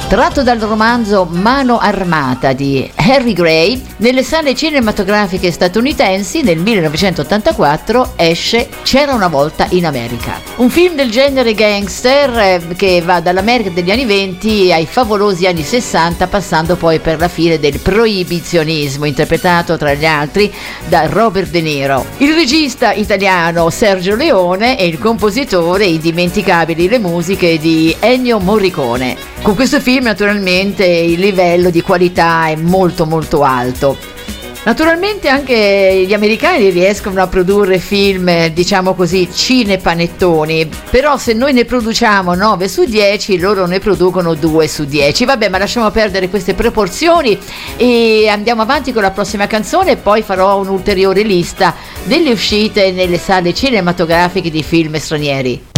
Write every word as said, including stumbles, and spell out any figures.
Tratto dal romanzo Mano Armata di Harry Gray, nelle sale cinematografiche statunitensi nel millenovecentottantaquattro esce C'era una volta in America. Un film del genere gangster eh, che va dall'America degli anni venti ai favolosi anni sessanta, passando poi per la fine del proibizionismo, interpretato tra gli altri da Robert De Niro. Il regista italiano Sergio Leone e il compositore indimenticabili le musiche di Ennio Morricone. Con questo film naturalmente il livello di qualità è molto molto alto. Naturalmente anche gli americani riescono a produrre film, diciamo così, cinepanettoni, però se noi ne produciamo nove su dieci, loro ne producono due su dieci. Vabbè, ma lasciamo perdere queste proporzioni e andiamo avanti con la prossima canzone e poi farò un'ulteriore lista delle uscite nelle sale cinematografiche di film stranieri.